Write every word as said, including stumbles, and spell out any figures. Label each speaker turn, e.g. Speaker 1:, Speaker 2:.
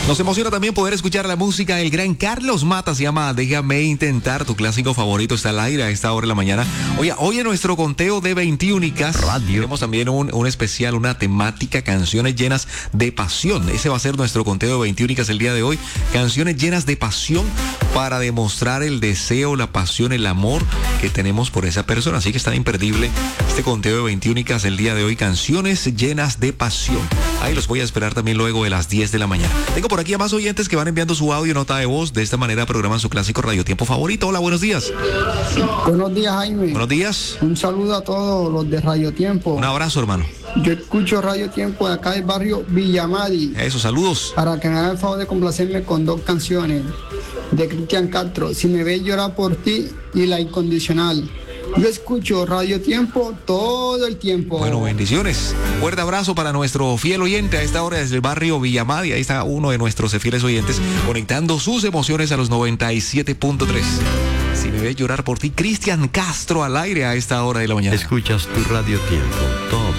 Speaker 1: Nos emociona también poder escuchar la música del gran Carlos Mata, se llama Déjame Intentar, tu clásico favorito está al aire a esta hora de la mañana. Oye, hoy en nuestro conteo de veintiúnicas Radio tenemos también un, un especial, una temática, canciones llenas de pasión. Ese va a ser nuestro conteo de veintiúnicas el día de hoy, canciones llenas de pasión para demostrar el deseo, la pasión, el amor que tenemos por esa persona. Así que está imperdible este conteo de veintiúnicas el día de hoy, canciones llenas de pasión. Ahí los voy a esperar también luego de las diez de la mañana. Tengo por aquí a más oyentes que van enviando su audio, nota de voz. De esta manera programan su clásico radiotiempo favorito. Hola, buenos días.
Speaker 2: Buenos días, Jaime.
Speaker 1: Buenos días.
Speaker 2: Un saludo a todos los de Radio Tiempo.
Speaker 1: Un abrazo, hermano.
Speaker 2: Yo escucho Radio Tiempo de acá del barrio Villamadi.
Speaker 1: Eso, saludos.
Speaker 2: Para que me hagan el favor de complacerme con dos canciones de Cristian Castro, Si me ves llorar por ti y La Incondicional. Yo escucho Radio Tiempo todo el tiempo.
Speaker 1: Bueno, bendiciones. Fuerte abrazo para nuestro fiel oyente a esta hora desde el barrio Villamadi. Ahí está uno de nuestros fieles oyentes conectando sus emociones a los noventa y siete punto tres. Si me ves llorar por ti, Cristian Castro al aire a esta hora de la mañana.
Speaker 3: Escuchas tu Radio Tiempo todo